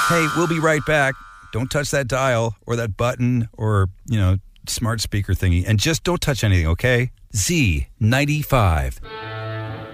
Hey, we'll be right back. Don't touch that dial or that button or, smart speaker thingy. And just don't touch anything, okay? Z95.